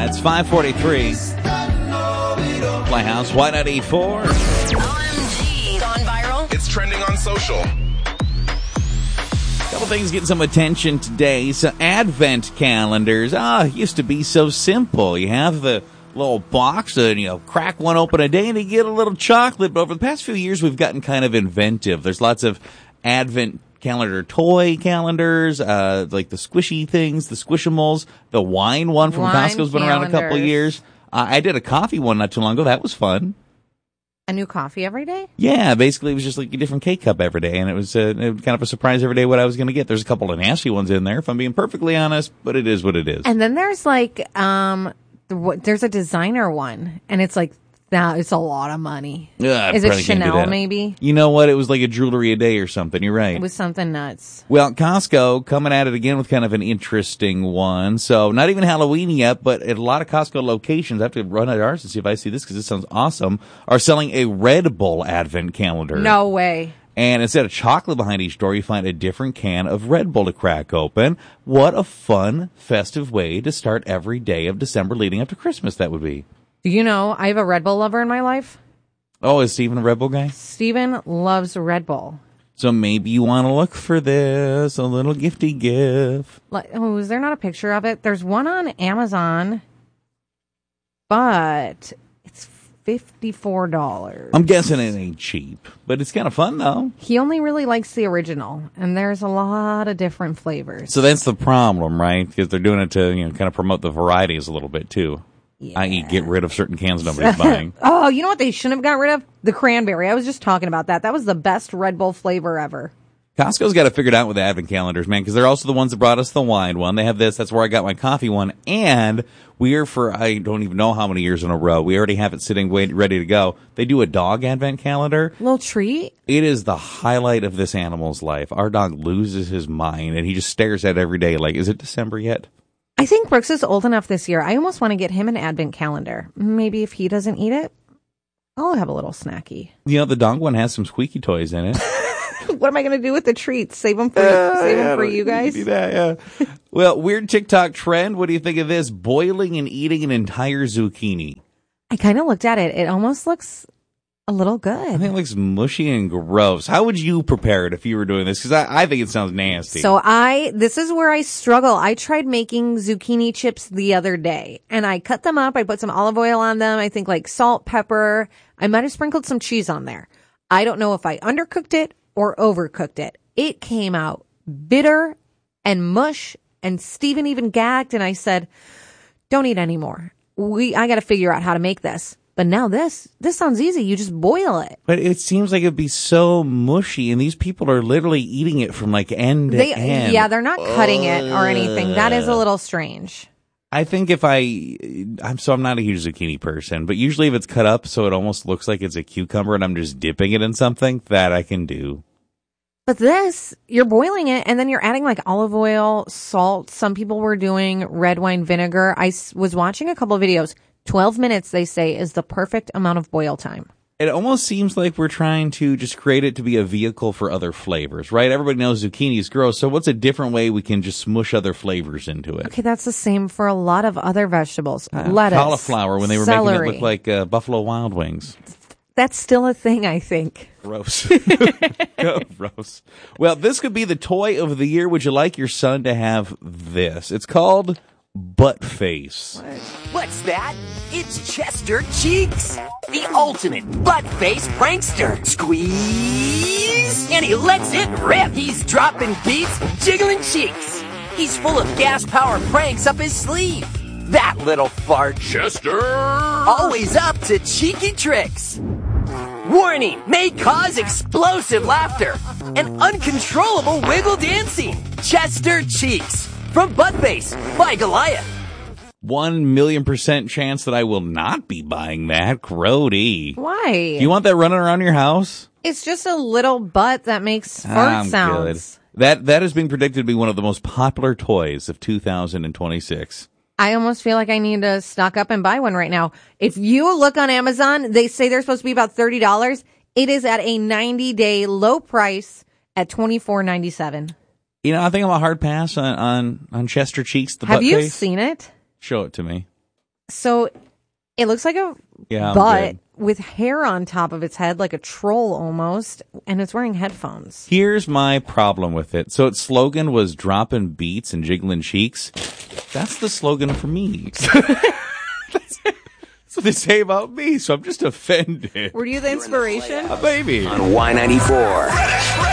It's 5:43. Playhouse, Y94. OMG. Gone viral. It's trending on social. Couple things getting some attention today. So advent calendars. Used to be so simple. You have the little box and you crack one open a day and you get a little chocolate. But over the past few years, we've gotten kind of inventive. There's lots of advent calendar toy calendars, like the squishy things, the Squishimals, the wine one from Costco's been around a couple of years. I did a coffee one not too long ago. That was fun. A new coffee every day? Yeah, basically it was just like a different K-cup every day, and it was kind of a surprise every day what I was going to get. There's a couple of nasty ones in there, if I'm being perfectly honest, but it is what it is. And then there's like, there's a designer one, and it's like, now it's a lot of money. Is it Chanel, maybe? You know what? It was like a jewelry a day or something. You're right. It was something nuts. Well, Costco coming at it again with kind of an interesting one. So not even Halloween yet, but at a lot of Costco locations, I have to run at ours to see if I see this because this sounds awesome, are selling a Red Bull advent calendar. No way. And instead of chocolate behind each door, you find a different can of Red Bull to crack open. What a fun, festive way to start every day of December leading up to Christmas that would be. Do you know I have a Red Bull lover in my life? Oh, is Steven a Red Bull guy? Steven loves Red Bull. So maybe you want to look for this, a little gifty gift. Oh, is there not a picture of it? There's one on Amazon, but it's $54. I'm guessing it ain't cheap, but it's kind of fun, though. He only really likes the original, and there's a lot of different flavors. So that's the problem, right? Because they're doing it to kind of promote the varieties a little bit, too. Yeah. I.e. get rid of certain cans nobody's buying. Oh, you know what they shouldn't have got rid of? The cranberry. I was just talking about that. That was the best Red Bull flavor ever. Costco's got it figured out with the advent calendars, man, because they're also the ones that brought us the wine one. They have this. That's where I got my coffee one. And we're for, I don't even know how many years in a row, we already have it sitting ready to go. They do a dog advent calendar. Little treat. It is the highlight of this animal's life. Our dog loses his mind, and he just stares at it every day like, is it December yet? I think Brooks is old enough this year. I almost want to get him an advent calendar. Maybe if he doesn't eat it, I'll have a little snacky. You know, the dog one has some squeaky toys in it. What am I going to do with the treats? Save them for you guys? Do that, yeah. Well, weird TikTok trend. What do you think of this? Boiling and eating an entire zucchini. I kind of looked at it. It almost looks a little good. I think it looks mushy and gross. How would you prepare it if you were doing this? Because I think it sounds nasty. So this is where I struggle. I tried making zucchini chips the other day, and I cut them up. I put some olive oil on them. I think like salt, pepper. I might have sprinkled some cheese on there. I don't know if I undercooked it or overcooked it. It came out bitter and mush, and Steven even gagged, and I said, don't eat anymore. I got to figure out how to make this. But now this sounds easy. You just boil it. But it seems like it'd be so mushy, and these people are literally eating it from like end to end. Yeah, they're not cutting it or anything. That is a little strange. I think I'm not a huge zucchini person, but usually if it's cut up so it almost looks like it's a cucumber and I'm just dipping it in something, that I can do. But this, you're boiling it, and then you're adding like olive oil, salt. Some people were doing red wine vinegar. I was watching a couple of videos. 12 minutes, they say, is the perfect amount of boil time. It almost seems like we're trying to just create it to be a vehicle for other flavors, right? Everybody knows zucchini is gross, so what's a different way we can just smush other flavors into it? Okay, that's the same for a lot of other vegetables. Lettuce, cauliflower, when they were celery. making it look like Buffalo Wild Wings. That's still a thing, I think. Gross. Gross. Well, this could be the toy of the year. Would you like your son to have this? It's called Butt Face. What's that? It's Chester Cheeks, the ultimate butt-face prankster. Squeeze, and he lets it rip. He's dropping beats, jiggling cheeks. He's full of gas-powered pranks up his sleeve. That little fart. Chester! Always up to cheeky tricks. Warning, may cause explosive laughter and uncontrollable wiggle dancing. Chester Cheeks from Buttface by Goliath. 1,000,000% chance that I will not be buying that. Grody. Why? Do you want that running around your house? It's just a little butt that makes fart sounds. Good. That is being predicted to be one of the most popular toys of 2026. I almost feel like I need to stock up and buy one right now. If you look on Amazon, they say they're supposed to be about $30. It is at a 90-day low price at $24.97. You know, I think I'm a hard pass on Chester Cheeks, the butt Have you face. seen it? Show it to me. So it looks like a Yeah, I'm butt good. with hair on top of its head, like a troll almost, and it's wearing headphones. Here's my problem with it. So its slogan was dropping beats and jiggling cheeks. That's the slogan for me. That's what they say about me, so I'm just offended. Were you the inspiration? Maybe. On Y94.